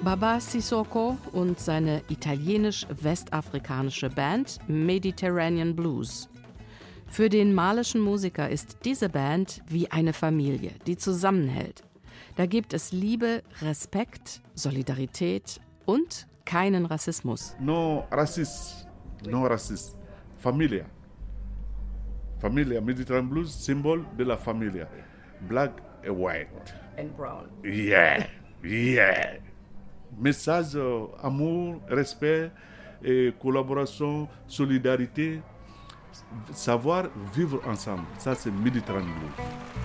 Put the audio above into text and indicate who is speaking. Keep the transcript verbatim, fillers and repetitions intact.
Speaker 1: Baba Sissoko und seine italienisch-westafrikanische Band Mediterranean Blues. Für den malischen Musiker ist diese Band wie eine Familie, die zusammenhält. Da gibt es Liebe, Respekt, Solidarität und keinen Rassismus.
Speaker 2: No Rassismus, no Rassismus. Familia. Familia, Mediterranean Blues, Symbol de la Familia. Black and white.
Speaker 1: And brown.
Speaker 2: Yeah, yeah. Message, euh, amour, respect, et collaboration, solidarité, savoir vivre ensemble. Ça, c'est Mediterranean Blues.